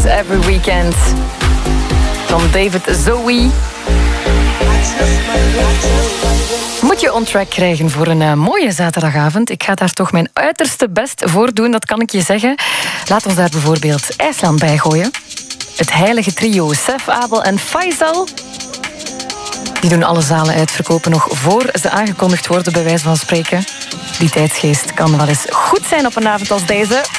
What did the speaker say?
Every Weekend. Van David Zoe. Moet je on track krijgen voor een mooie zaterdagavond. Ik ga daar toch mijn uiterste best voor doen, dat kan ik je zeggen. Laat ons daar bijvoorbeeld IJsland bij gooien. Het heilige trio Sef, Abel en Faisal. Die doen alle zalen uitverkopen nog voor ze aangekondigd worden, bij wijze van spreken. Die tijdsgeest kan wel eens goed zijn op een avond als deze.